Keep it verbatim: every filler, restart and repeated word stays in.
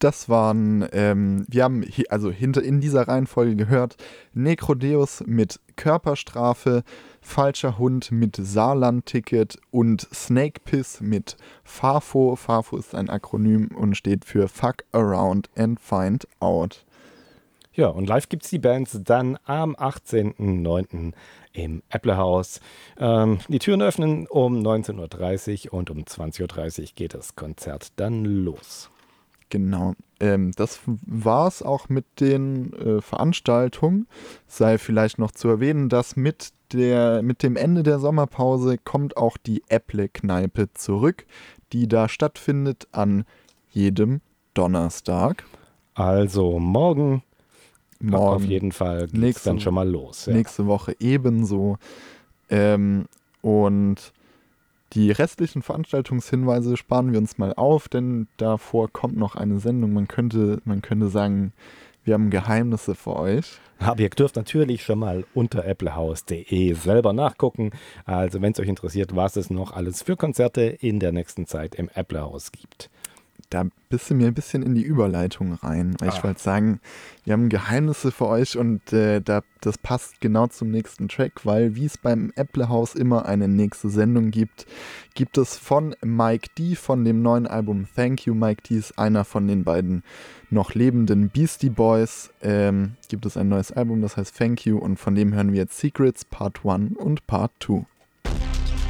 das waren, ähm, wir haben hi- also hinter in dieser Reihenfolge gehört, Necrodeus mit Körperstrafe, Falscher Hund mit Saarland-Ticket und Snake Piss mit FAFO. FAFO ist ein Akronym und steht für Fuck Around and Find Out. Ja, und live gibt es die Bands dann am achtzehnten neunten im Äpplehaus. Ähm, die Türen öffnen um neunzehn Uhr dreißig und um zwanzig Uhr dreißig geht das Konzert dann los. Genau. Ähm, das war es auch mit den äh, Veranstaltungen. Sei vielleicht noch zu erwähnen, dass mit, der, mit dem Ende der Sommerpause kommt auch die Äpple-Kneipe zurück, die da stattfindet an jedem Donnerstag. Also morgen, Morgen, auf jeden Fall geht es nächste, dann schon mal los. Ja. nächste Woche ebenso. Ähm, und die restlichen Veranstaltungshinweise sparen wir uns mal auf, denn davor kommt noch eine Sendung. Man könnte, man könnte sagen, wir haben Geheimnisse für euch. Aber ihr dürft natürlich schon mal unter applehaus punkt de selber nachgucken. Also wenn es euch interessiert, was es noch alles für Konzerte in der nächsten Zeit im Äpplehaus gibt. Da bist du mir ein bisschen in die Überleitung rein. Weil ich Ah. wollte sagen, wir haben Geheimnisse für euch und äh, da, das passt genau zum nächsten Track, weil wie es beim Äpplehaus immer eine nächste Sendung gibt, gibt es von Mike D. von dem neuen Album Thank You. Mike D. ist einer von den beiden noch lebenden Beastie Boys. Ähm, gibt es ein neues Album, das heißt Thank You und von dem hören wir jetzt Secrets Part eins und Part zwei.